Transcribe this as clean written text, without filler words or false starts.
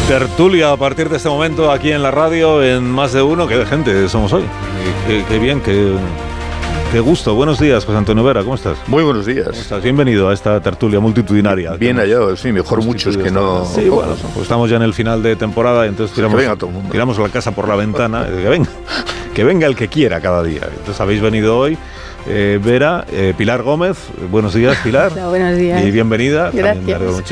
Tertulia a partir de este momento aquí en la radio, en Más de Uno. Qué gente somos hoy. Qué bien, qué gusto. Buenos días, José Antonio Vera, ¿cómo estás? Muy buenos días. ¿Cómo estás? Bienvenido a esta tertulia multitudinaria. Bien hallado, sí, mejor muchos que no. Sí, bueno, pues estamos ya en el final de temporada y entonces tiramos la casa por la ventana. Que venga el que quiera cada día. Entonces habéis venido hoy. Vera, Pilar Gómez, buenos días, Pilar. Hola, buenos días. Y bienvenida. Gracias.